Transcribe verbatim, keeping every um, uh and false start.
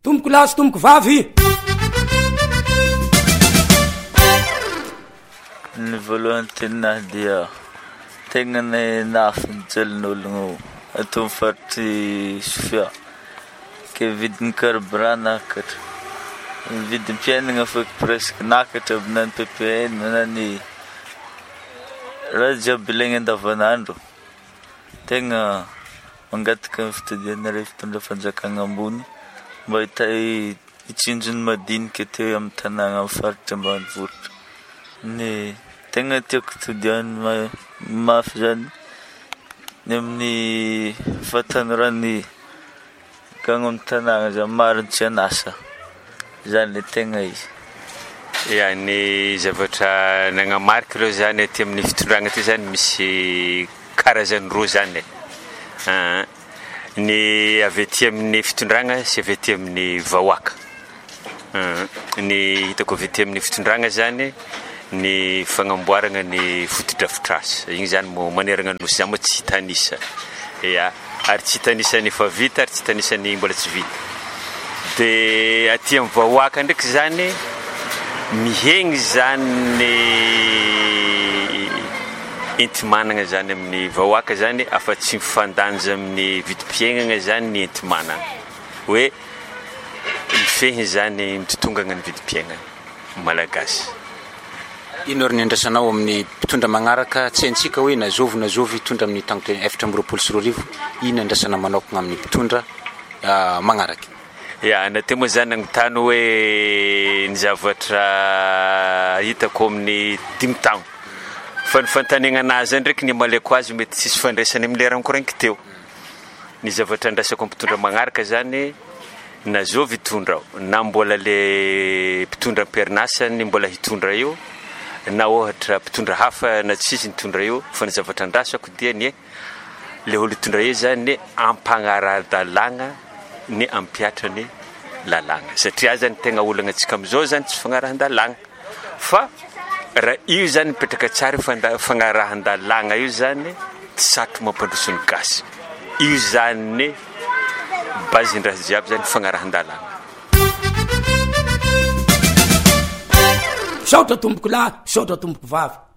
tomboko lasy tomboko vavy. Ny voalohany tenahy dia tegna ny nahafinjalon'ologno ato amin'ny faritry Sofia ke vidin'ny carburant nakatra, vidin'ny mpiainana feky presque nakatra aby na ny P P N na ny raha jiaby ilaigna andavanandro. Tegna mangataka ny fitadianare fitondra fanjakana ambony mba hita hitsinjony madinika teo amin'ny tanàna amin'ny faritra ambanivohitra. Ny tegna tiako todiany mafy zany ny amin'ny fatanorany gagno amin'ny tanàna zany mariny tsy anasa zany le tegna izy. Ya, ny zavatra nagnamarika reo zany aty amin'ny fitondragna ty zany misy karazany roa zany. Ny avy aty amin'ny fitondragna sy avy aty amin'ny vahoaka. Ny hitako avy aty amin'ny fitondragna zany ny fagnamboarana ny fotodrafitrasa, igny zany mo maneragna nosy zany mo tsy hitanisa. Ya, ary tsy hitanisa ny efa vita ary tsy hitanisa ny mbola tsy vita. De aty amin'ny vahoaka ndraiky zany mihegny zany ny enti-managna zany amin'ny vahoaka zany afa tsy mifandanja amin'ny vidim-piainana zany ny enti-managna, hoe mifehiny zany mitotongana ny vidim-piainana malagasy. Ino ary ny andrasanao amin'ny mpitondra magnaraka tsy haintsika hoe nazovy nazovy hitondra amin'ny tagno efatra amby roapolo sy roa arivo, ino andrasana manokana amin'ny mpitondra magnaraka? Ya, nateo moa zany nagnotany hoe ny zavatra hitako amin'ny dimy taogno. Fa ny fantanegna anazy ndraiky ny maleko azy mety tsisy fandraisany amin'ny lerany korainky teo. Ny zavatra andrasako mpitondra magnaraka zany nazovy hitondra na mbola le mpitondra am-perinasany mbola hitondra io na ohatra mpitondra hafa na tsisy nitondra io, fa ny zavatra andrasako dia ny le olo hitondra io zany ampagnara-dalàgna ny ampiatra ny lalàgna. Satria zany tegna olagna antsika amizao zany tsy fagnarahan-dalàgna, fa raha io zany mipetraka tsara fagnarahan-dalàgna io zany tsy satro mampandroso ny gasy. Io zany bazindraha jiaby zany fagnarahan-dalàgna. Saotra tomboko lahy, saotra tomboko vavy.